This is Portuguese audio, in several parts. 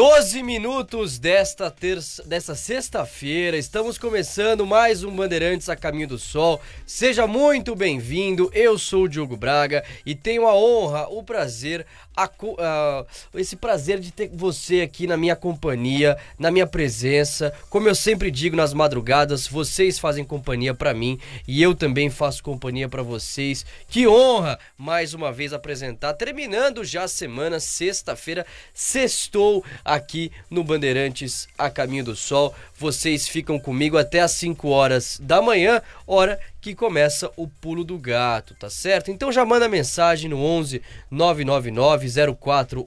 12 minutos desta sexta-feira, estamos começando mais um Bandeirantes a Caminho do Sol. Seja muito bem-vindo, eu sou o Diogo Braga e tenho a honra, o prazer, esse prazer de ter você aqui na minha companhia, na minha presença. Como eu sempre digo nas madrugadas, vocês fazem companhia pra mim e eu também faço companhia pra vocês. Que honra, mais uma vez, apresentar, terminando já a semana, sexta-feira, sextou aqui no Bandeirantes a Caminho do Sol. Vocês ficam comigo até às 5 horas da manhã, hora que começa o Pulo do Gato, tá certo? Então já manda mensagem no 11 999 04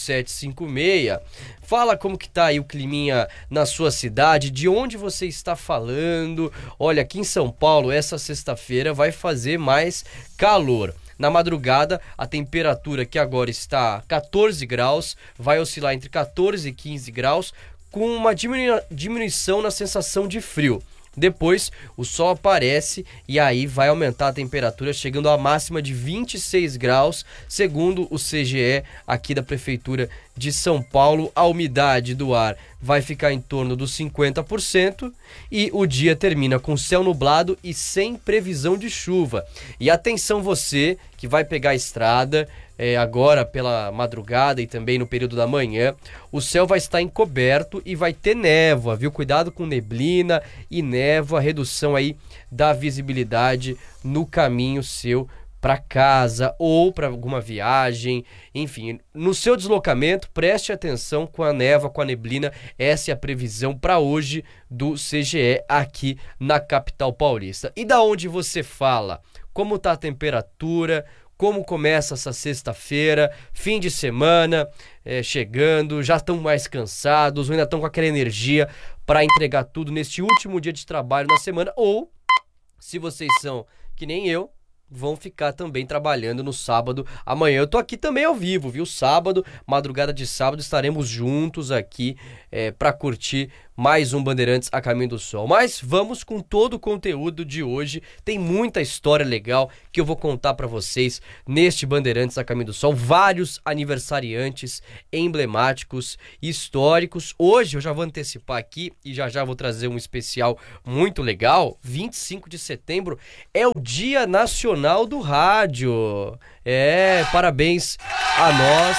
8756. Fala como que tá aí o climinha na sua cidade, de onde você está falando. Olha, aqui em São Paulo, essa sexta-feira vai fazer mais calor. Na madrugada, a temperatura que agora está 14 graus, vai oscilar entre 14 e 15 graus, com uma diminuição na sensação de frio. Depois, o sol aparece e aí vai aumentar a temperatura, chegando à máxima de 26 graus, segundo o CGE aqui da Prefeitura de São Paulo. A umidade do ar vai ficar em torno dos 50% e o dia termina com céu nublado e sem previsão de chuva. E atenção você que vai pegar a estrada agora pela madrugada e também no período da manhã, o céu vai estar encoberto e vai ter névoa, viu? Cuidado com neblina e névoa, redução aí da visibilidade no caminho seu para casa ou para alguma viagem, enfim, no seu deslocamento, preste atenção com a névoa, com a neblina. Essa é a previsão para hoje do CGE aqui na capital paulista. E da onde você fala? Como tá a temperatura? Como começa essa sexta-feira, fim de semana, chegando, já estão mais cansados, ou ainda estão com aquela energia para entregar tudo neste último dia de trabalho na semana, ou, se vocês são que nem eu, vão ficar também trabalhando no sábado. Amanhã eu tô aqui também ao vivo, viu? Sábado, madrugada de sábado, estaremos juntos aqui para curtir mais um Bandeirantes a Caminho do Sol. Mas vamos com todo o conteúdo de hoje. Tem muita história legal que eu vou contar para vocês neste Bandeirantes a Caminho do Sol. Vários aniversariantes emblemáticos, históricos. Hoje eu já vou antecipar aqui e já vou trazer um especial muito legal. 25 de setembro é o Dia Nacional do Rádio. Parabéns a nós,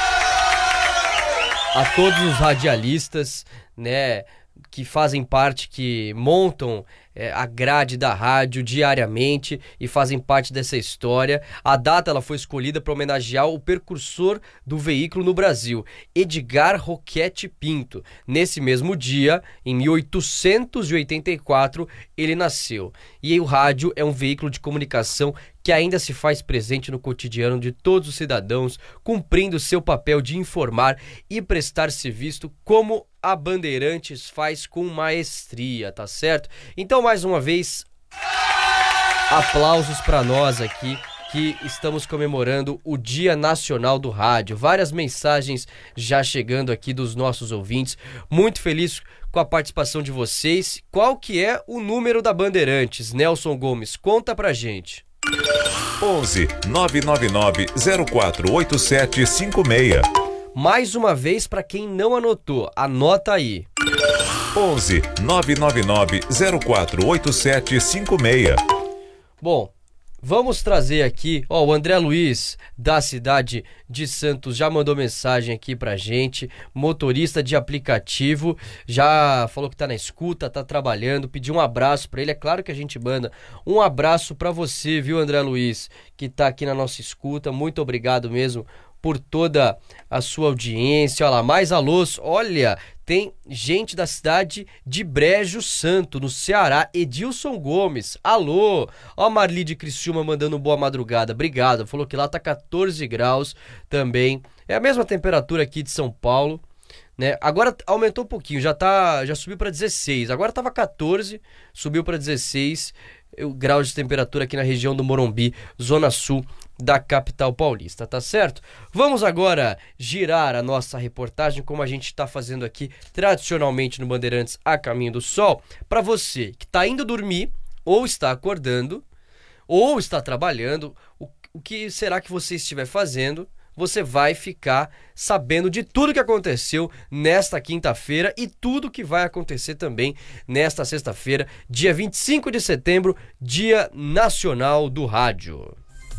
a todos os radialistas, né, que fazem parte, que montam a grade da rádio diariamente e fazem parte dessa história. A data ela foi escolhida para homenagear o precursor do veículo no Brasil, Edgar Roquete Pinto. Nesse mesmo dia, em 1884, ele nasceu. E o rádio é um veículo de comunicação que ainda se faz presente no cotidiano de todos os cidadãos, cumprindo seu papel de informar e prestar serviço como a Bandeirantes faz com maestria, tá certo? Então, mais uma vez, aplausos para nós aqui, que estamos comemorando o Dia Nacional do Rádio. Várias mensagens já chegando aqui dos nossos ouvintes. Muito feliz com a participação de vocês. Qual que é o número da Bandeirantes? Nelson Gomes, conta pra gente. 11 999 048756. Mais uma vez, para quem não anotou, anota aí. 11 999 048756. Bom, vamos trazer aqui, o André Luiz, da cidade de Santos, já mandou mensagem aqui pra gente, motorista de aplicativo, já falou que tá na escuta, tá trabalhando, pediu um abraço pra ele. É claro que a gente manda um abraço pra você, viu, André Luiz, que tá aqui na nossa escuta. Muito obrigado mesmo por toda a sua audiência. Olha lá, mais alôs. Olha, tem gente da cidade de Brejo Santo, no Ceará. Edilson Gomes, alô. Ó, a Marli de Criciúma mandando boa madrugada, obrigado. Falou que lá tá 14 graus também. É a mesma temperatura aqui de São Paulo, né? Agora aumentou um pouquinho, já subiu para 16. Agora tava 14, subiu para 16 o grau de temperatura aqui na região do Morumbi, zona sul da capital paulista, tá certo? Vamos agora girar a nossa reportagem, como a gente está fazendo aqui tradicionalmente no Bandeirantes a Caminho do Sol, para você que está indo dormir, ou está acordando, ou está trabalhando. O que será que você estiver fazendo? você vai ficar sabendo de tudo que aconteceu nesta quinta-feira e tudo que vai acontecer também nesta sexta-feira, dia 25 de setembro, Dia Nacional do Rádio.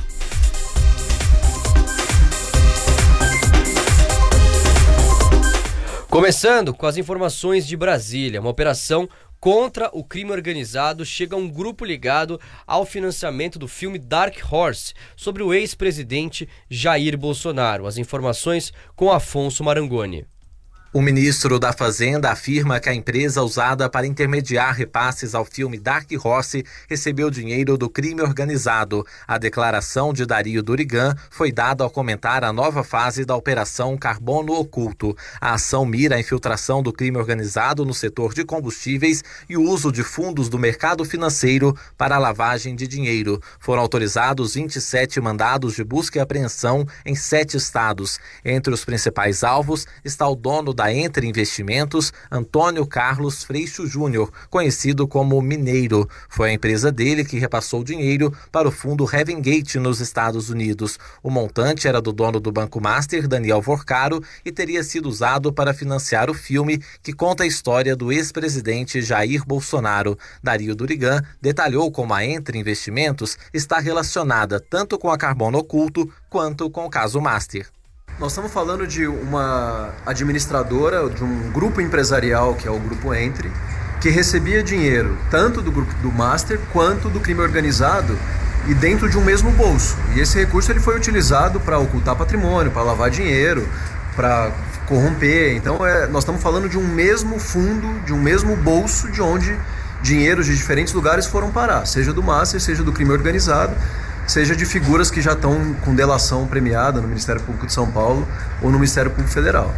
Começando com as informações de Brasília, uma operação contra o crime organizado chega a um grupo ligado ao financiamento do filme Dark Horse, sobre o ex-presidente Jair Bolsonaro. As informações com Afonso Marangoni. O ministro da Fazenda afirma que a empresa usada para intermediar repasses ao filme Dark Horse recebeu dinheiro do crime organizado. A declaração de Dario Durigan foi dada ao comentar a nova fase da Operação Carbono Oculto. A ação mira a infiltração do crime organizado no setor de combustíveis e o uso de fundos do mercado financeiro para a lavagem de dinheiro. Foram autorizados 27 mandados de busca e apreensão em 7 estados. Entre os principais alvos está o dono da Entre Investimentos, Antônio Carlos Freixo Júnior, conhecido como Mineiro. Foi a empresa dele que repassou dinheiro para o fundo Heaven Gate nos Estados Unidos. O montante era do dono do Banco Master, Daniel Vorcaro, e teria sido usado para financiar o filme que conta a história do ex-presidente Jair Bolsonaro. Dario Durigan detalhou como a Entre Investimentos está relacionada tanto com a Carbono Oculto quanto com o caso Master. Nós estamos falando de uma administradora, de um grupo empresarial, que é o Grupo Entre, que recebia dinheiro tanto do grupo do Master quanto do crime organizado e dentro de um mesmo bolso. E esse recurso ele foi utilizado para ocultar patrimônio, para lavar dinheiro, para corromper. Então nós estamos falando de um mesmo fundo, de um mesmo bolso, de onde dinheiros de diferentes lugares foram parar, seja do Master, seja do crime organizado, seja de figuras que já estão com delação premiada no Ministério Público de São Paulo ou no Ministério Público Federal.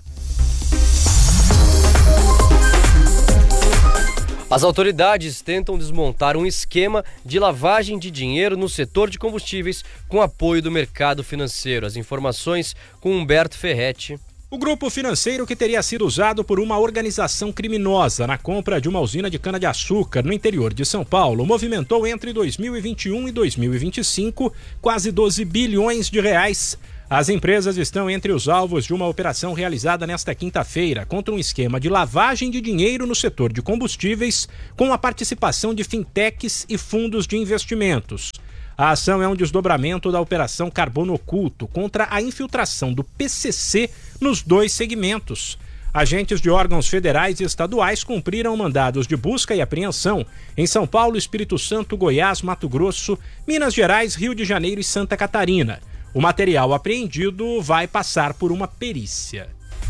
As autoridades tentam desmontar um esquema de lavagem de dinheiro no setor de combustíveis com apoio do mercado financeiro. As informações com Humberto Ferretti. O grupo financeiro, que teria sido usado por uma organização criminosa na compra de uma usina de cana-de-açúcar no interior de São Paulo, movimentou entre 2021 e 2025 quase 12 bilhões de reais. As empresas estão entre os alvos de uma operação realizada nesta quinta-feira contra um esquema de lavagem de dinheiro no setor de combustíveis com a participação de fintechs e fundos de investimentos. A ação é um desdobramento da Operação Carbono Oculto contra a infiltração do PCC nos 2 segmentos. Agentes de órgãos federais e estaduais cumpriram mandados de busca e apreensão em São Paulo, Espírito Santo, Goiás, Mato Grosso, Minas Gerais, Rio de Janeiro e Santa Catarina. O material apreendido vai passar por uma perícia.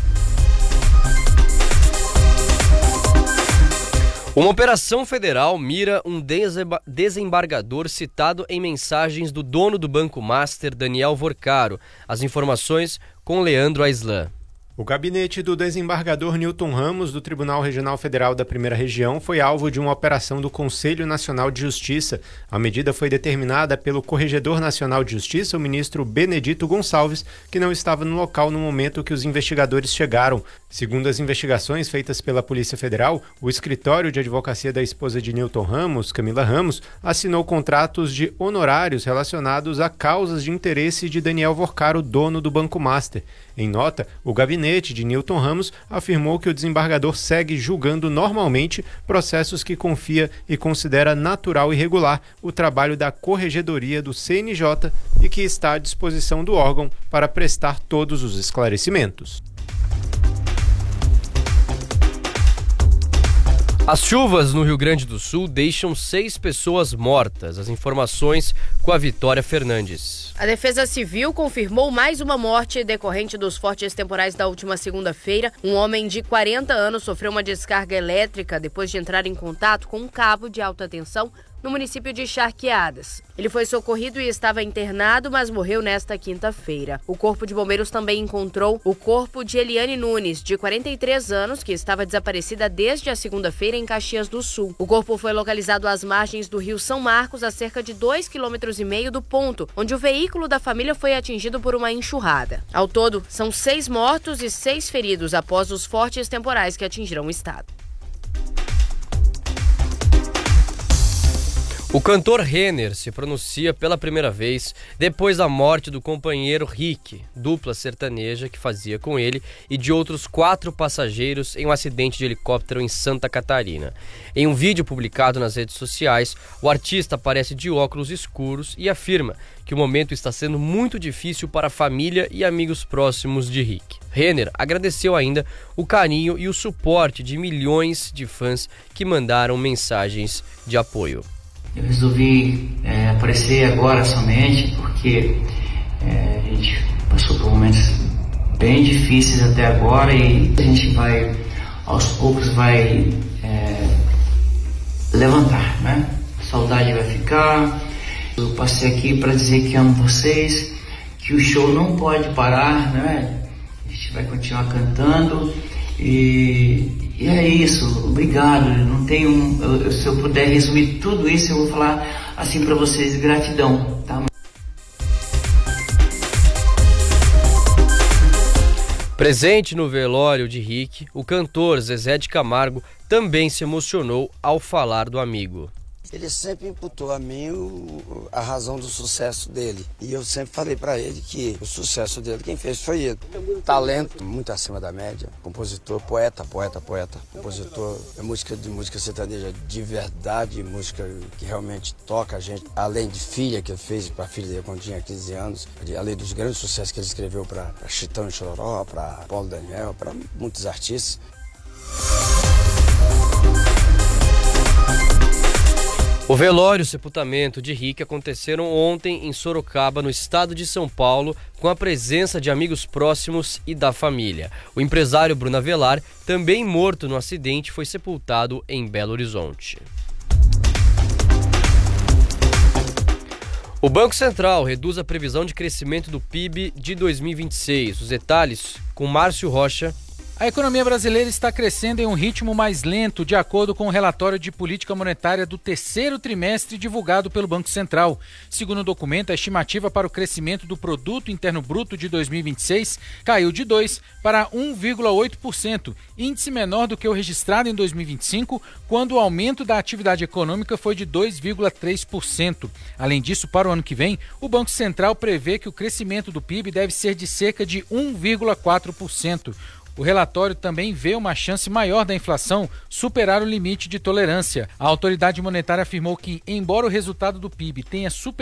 Uma operação federal mira um desembargador citado em mensagens do dono do Banco Master, Daniel Vorcaro. As informações com Leandro Aislan. O gabinete do desembargador Newton Ramos, do Tribunal Regional Federal da Primeira Região, foi alvo de uma operação do Conselho Nacional de Justiça. A medida foi determinada pelo Corregedor Nacional de Justiça, o ministro Benedito Gonçalves, que não estava no local no momento que os investigadores chegaram. Segundo as investigações feitas pela Polícia Federal, o escritório de advocacia da esposa de Newton Ramos, Camila Ramos, assinou contratos de honorários relacionados a causas de interesse de Daniel Vorcaro, dono do Banco Master. Em nota, o gabinete de Newton Ramos afirmou que o desembargador segue julgando normalmente processos que confia e considera natural e regular o trabalho da Corregedoria do CNJ e que está à disposição do órgão para prestar todos os esclarecimentos. As chuvas no Rio Grande do Sul deixam 6 pessoas mortas. As informações com a Vitória Fernandes. A Defesa Civil confirmou mais uma morte decorrente dos fortes temporais da última segunda-feira. Um homem de 40 anos sofreu uma descarga elétrica depois de entrar em contato com um cabo de alta tensão no município de Charqueadas. Ele foi socorrido e estava internado, mas morreu nesta quinta-feira. O Corpo de Bombeiros também encontrou o corpo de Eliane Nunes, de 43 anos, que estava desaparecida desde a segunda-feira em Caxias do Sul. O corpo foi localizado às margens do rio São Marcos, a cerca de 2,5 km do ponto, onde o veículo da família foi atingido por uma enxurrada. Ao todo, são 6 mortos e 6 feridos após os fortes temporais que atingiram o estado. O cantor Renner se pronuncia pela primeira vez depois da morte do companheiro Rick, dupla sertaneja que fazia com ele e de outros 4 passageiros em um acidente de helicóptero em Santa Catarina. Em um vídeo publicado nas redes sociais, o artista aparece de óculos escuros e afirma que o momento está sendo muito difícil para a família e amigos próximos de Rick. Renner agradeceu ainda o carinho e o suporte de milhões de fãs que mandaram mensagens de apoio. Eu resolvi aparecer agora somente porque a gente passou por momentos bem difíceis até agora e a gente vai, aos poucos, vai levantar, né? A saudade vai ficar. Eu passei aqui para dizer que amo vocês, que o show não pode parar, né? A gente vai continuar cantando e é isso, obrigado. Não tenho, se eu puder resumir tudo isso, eu vou falar assim para vocês: gratidão, tá? Presente no velório de Rick, o cantor Zezé de Camargo também se emocionou ao falar do amigo. Ele sempre imputou a mim a razão do sucesso dele. E eu sempre falei para ele que o sucesso dele, quem fez foi ele. Talento muito acima da média. Compositor, poeta. Compositor, música sertaneja de verdade, música que realmente toca a gente. Além de Filha, que ele fez para a filha dele quando tinha 15 anos. Além dos grandes sucessos que ele escreveu para Chitão e Chororó, para Paulo Daniel, para muitos artistas. O velório e o sepultamento de Rick aconteceram ontem em Sorocaba, no estado de São Paulo, com a presença de amigos próximos e da família. O empresário Bruno Avelar, também morto no acidente, foi sepultado em Belo Horizonte. O Banco Central reduz a previsão de crescimento do PIB de 2026. Os detalhes com Márcio Rocha. A economia brasileira está crescendo em um ritmo mais lento, de acordo com o relatório de política monetária do terceiro trimestre divulgado pelo Banco Central. Segundo o documento, a estimativa para o crescimento do Produto Interno Bruto de 2026 caiu de 2% para 1,8%, índice menor do que o registrado em 2025, quando o aumento da atividade econômica foi de 2,3%. Além disso, para o ano que vem, o Banco Central prevê que o crescimento do PIB deve ser de cerca de 1,4%. O relatório também vê uma chance maior da inflação superar o limite de tolerância. A autoridade monetária afirmou que, embora o resultado do PIB tenha superado